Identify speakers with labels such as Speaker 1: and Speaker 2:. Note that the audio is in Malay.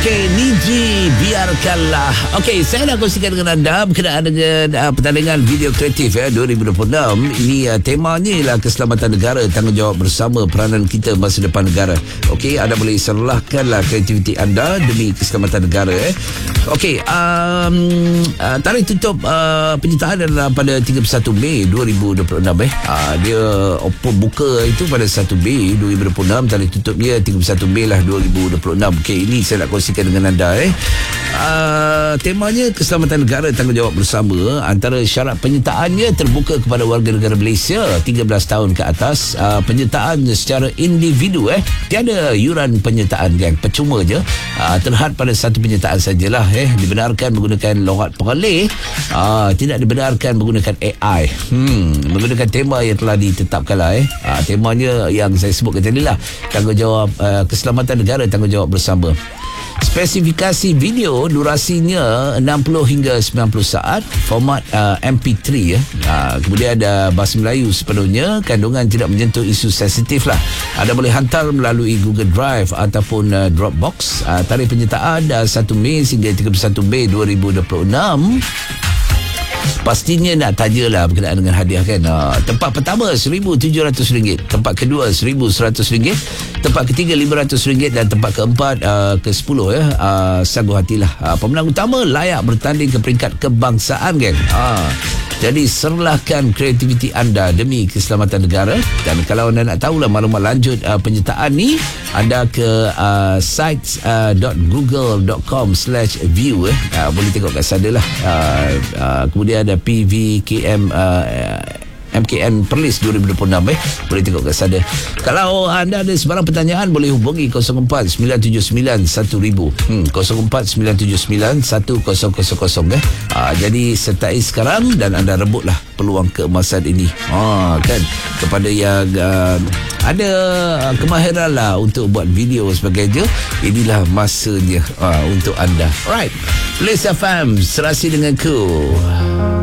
Speaker 1: Okey, Niji biarkanlah. Okey, saya nak kongsikan dengan anda berkenaan dengan pertandingan video kreatif 2026. Ini temanya ialah keselamatan negara, tanggungjawab bersama, peranan kita masa depan negara. Okey, anda boleh serlahkanlah kreativiti anda demi keselamatan negara. Okey, tarikh tutup penyertaan adalah pada 31 Mei 2026. Dia buka itu pada 1 Mei 2026. Tarikh tutup dia 31 Mei lah 2026. Okey, ini saya nak kongsikan dengan anda. Temanya keselamatan negara, tanggungjawab bersama. Antara syarat penyertaannya terbuka kepada warga negara Malaysia 13 tahun ke atas. Penyertaan secara individu, tiada yuran penyertaan, geng, percuma je. Terhad pada satu penyertaan sajalah. Dibenarkan menggunakan loghat peralih, tidak dibenarkan menggunakan AI. Menggunakan tema yang telah ditetapkan lah. Temanya yang saya sebutkan tadi lah, tanggungjawab keselamatan negara, tanggungjawab bersama. Spesifikasi video durasinya 60 hingga 90 saat, format MP3 kemudian ada bahasa Melayu sepenuhnya, kandungan tidak menyentuh isu sensitif lah. Anda boleh hantar melalui Google Drive ataupun Dropbox. Tarikh penyertaan 1 Mei hingga 31 Mei 2026. Pastinya nak tanyalah berkenaan dengan hadiah, kan. Tempat pertama RM1,700, tempat kedua RM1,100, tempat ketiga RM500 dan tempat keempat ke-10 sanggup hatilah. Pemenang utama layak bertanding ke peringkat kebangsaan, kan. Jadi serlahkan kreativiti anda demi keselamatan negara. Dan kalau anda nak tahulah maklumat lanjut penyertaan ni, anda ke sites.google.com/view boleh tengok kat sana lah. Kemudian ada PVKM MKN Perlis 2026 boleh tengok kat sana. Kalau anda ada sebarang pertanyaan, boleh hubungi 04-979-1000 04-979-1000. Jadi sertai sekarang dan anda rebutlah peluang keemasan ini, kan, kepada yang ada kemahiran lah untuk buat video sebagainya. Inilah masanya untuk anda. Alright, Place FM serasi dengan ku.